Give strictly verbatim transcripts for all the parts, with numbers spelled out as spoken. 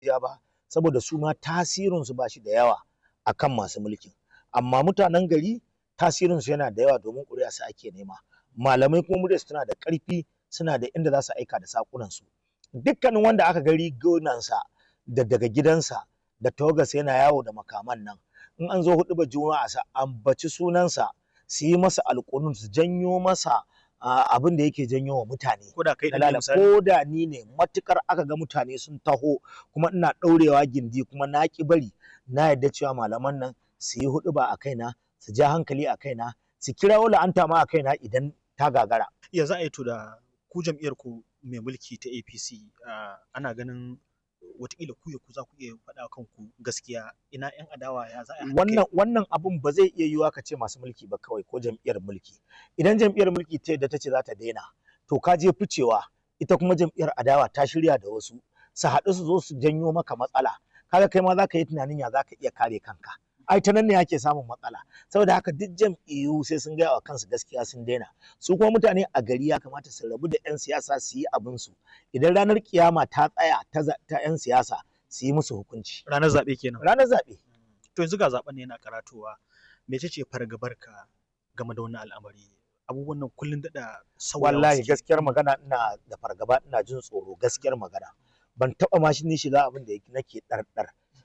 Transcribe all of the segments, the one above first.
ja ba saboda su ma tasirinsu ba shi da yawa akan masu mulkin. Amma mutanen gari tasirinsu yana da yawa domin ƙuri'a su ake nema. Malamai kuma muryarsu tana da ƙarfi, suna da inda za su aika da saƙunansu. Dukkanin wanda aka ga rigunansa da daga gidansa da tawagarsa yana yawo da makaman nan, in an zo huɗubar juma'a su ambaci sunansa, su yi masa alƙunut, su janyo masa abin da yake janyo wa mutane. Ko da kai ɗin misali. Ko da ni ne, matukar aka ga mutane sun taho kuma ina ɗaurewa gindi kuma na ƙi bari, na yarda cewa malaman nan su yi huɗuba a kaina, su ja hankali a kaina, su kirawo la'anta ma a kaina idan ta gagara. Ya za a yi to da ku jam'iyyar ku mai mulki ta A P C ana ganin wataƙila ku ya ku za ku iya faɗa kanku gaskiya, ina 'yan adawa ya za a yi? Wannan wannan abun ba zai iya yiwuwa ka ce masu mulki ba kawai ko jam'iyyar mulki. Idan jam'iyyar mulki ta yadda ta ce za ta daina, to ka je ficewa, ita kuma jam'iyyar adawa ta shirya da wasu su haɗu su zo su janyo maka matsala. Kaga kai ma za ka yi tunanin ya za ka iya kare kanka. Ai ta nan ne ake samun matsala. Saboda haka duk jam'iyyu sai sun gaya wa kansu gaskiya sun daina. Su kuma mutane a gari ya kamata su rabu da 'yan siyasa su yi abinsu. Idan ranar kiyama ta tsaya ta 'yan siyasa su yi musu hukunci. Ranar zaɓe kenan. Ranar zaɓe. To yanzu ga zaɓen ne yana karatowa. Mece ce fargabarka game da wannan al'amari? Abubuwan nan kullum daɗa sauyawa. Wallahi gaskiyar magana ina da fargaba, ina jin tsoro, gaskiyar magana. Ban taɓa ma shi ni shiga abin da nake ɗarɗar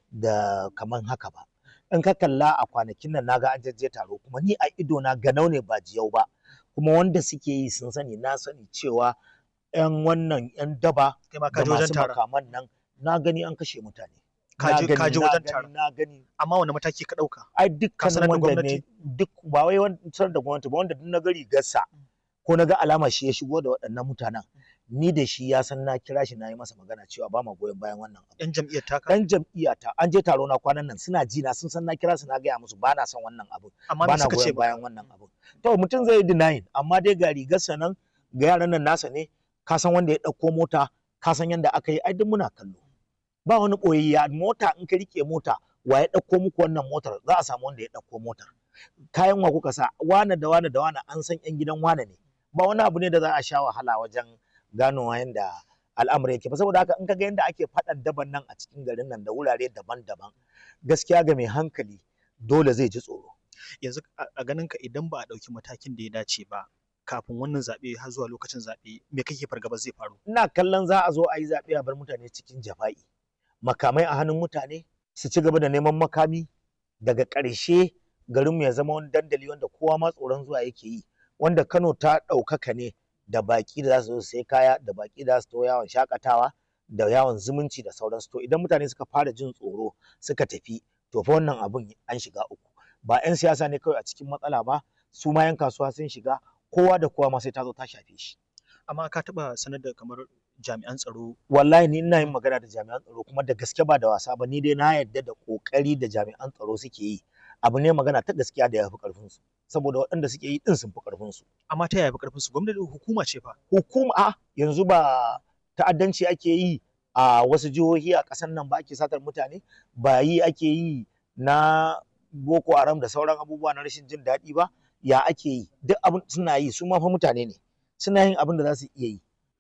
da kaman haka ba. In ka kalla a kwanakin nan naga an jajje taro, kuma ni a ido na ganau ne ba jiyau ba, kuma wanda suke yi sun sani, na sani cewa 'yan wannan 'yan daba da masu makaman nan na gani an kashe mutane. Ka je wajen taron? Na gani. Amma wani mataki ka ɗauka? Ai dukkan wanda ne, duk ba wai wancan da gwamnati ba, wanda duk na ga rigarsa ko na ga alama shi ya shigo da waɗannan mutanen, ni da shi ya san na kira shi na yi masa magana cewa ba ma goyon bayan wannan abu. Yan jam'iyyar taka? Ɗan jam'iyyata, an je taro na kwanan nan, suna ji na, sun san na kira su na gaya musu ba na son wannan abu, ba na goyon bayan wannan abu. To mutum zai yi denying, amma dai ga rigarsa nan, ga yaran nan nasa ne, ka san wanda ya ɗauko mota, ka san yanda aka yi, ai duk muna kallo. Ba wani ɓoyayya, mota in ka rike mota, wa ya ɗauko muku wannan motar, za a samu wanda ya ɗauko motar. Kayan wa kuka sa, wane da wane da wane an san 'yan gidan wane ne. Ba wani abu ne da za a sha wahala wajen ganowa yanda al'amari yake ba. Saboda haka in ka ga yanda ake faɗan daban nan a cikin garin nan da wurare daban-daban, gaskiya ga mai hankali dole zai ji tsoro. Yanzu a ganin ka idan ba a ɗauki matakin da ya dace ba kafin wannan zaɓe har zuwa lokacin zaɓe, me kake fargaba zai faru? Ina kallon za a zo a yi zaɓe a bar mutane cikin jafa'i, makamai a hannun mutane, su ci gaba da neman makami, daga ƙarshe garinmu ya zama wani dandali wanda kowa ma tsoron zuwa yake yi, wanda Kano ta ɗaukaka ne da baƙi da za su zo su sai kaya, da baƙi da za su to yawon shakatawa, da yawon zumunci da sauransu. To idan mutane suka fara jin tsoro suka tafi, to fa wannan abun an shiga uku. Ba 'yan siyasa ne kawai a cikin matsala ba, su ma 'yan kasuwa sun shiga, kowa da kowa ma sai ta zo ta shafe shi. Amma ka taɓa sanar da kamar jami'an tsaro? Wallahi ni ina yin magana da jami'an tsaro, kuma da gaske ba da wasa ba, ni dai na yarda da ƙoƙari da jami'an tsaro suke yi. Abu ne magana ta gaskiya da ya fi ƙarfinsu, saboda waɗanda suke yi ɗin sun fi ƙarfinsu. Amma ta yaya fi ƙarfinsu? Gwamnati hukuma ce fa. Hukuma a yanzu ba ta'addanci ake yi a wasu jihohi a ƙasar nan ba, ake satar mutane, ba yi ake yi na Boko Haram da sauran abubuwa na rashin jin daɗi ba, ya ake yi? Duk abin suna yi, su ma fa mutane ne, suna yin abin da za su iya yi.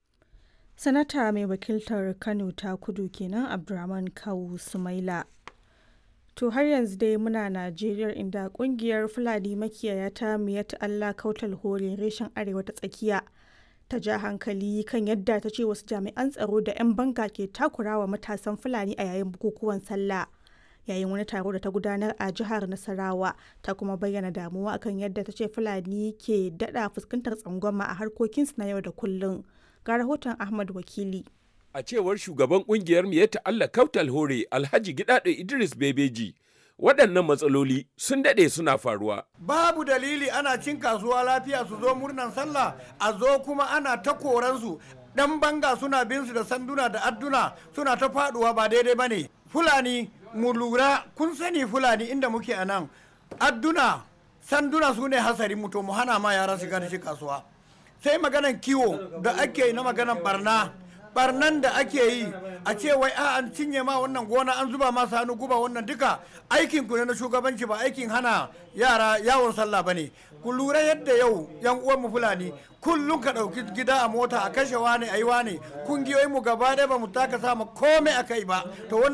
Sanata mai wakiltar Kano ta Kudu kenan Abdurrahman Kawu Sumaila. To har yanzu dai muna Najeriya, inda kungiyar Fulani makiyaya ta Miyatta Allah Kautal Hore reshen Arewa ta Tsakiya ta ja hankali kan yadda ta ce wasu jami'an tsaro da 'yan banga ke takurawa matasan Fulani a yayin bukukuwan sallah. Yayin wani taro da ta gudanar a jihar Nasarawa, ta kuma bayyana damuwa akan yadda ta ce Fulani ke daɗa fuskantar tsangwama a harkokinsu na yau da kullum. Ga rahoton Ahmad Wakili. A cewar shugaban kungiyar Miyatta Allah Kautal Hore Alhaji Gidado Idris Bebeji, waɗannan matsaloli sun daɗe suna faruwa. Babu dalili ana cin kasuwa lafiya su zo murnan sallah, a zo kuma ana ta koransu. Ɗan banga suna bin su da sanduna da adduna suna ta faɗuwa, ba daidai ba ne. Fulani mu lura, kun sani Fulani inda muke a nan, adduna sanduna su ne hasarin mu, to mu hana ma yara shiga da shi kasuwa. Sai maganan kiwo da ake yi na maganan barna. barnan da ake yi a ce wai a an cinye ma wannan gona, an zuba ma sanu guba, wannan duka aikin ku ne na shugabanci, ba aikin hana yara yawon sallah bane. Ku lura yadda yau yan uwan mu Fulani kullum ka dauki gida a mota a kashe wani ayi wani, kungiyoyin mu gaba ɗaya ba mu taka sama komai akai ba. To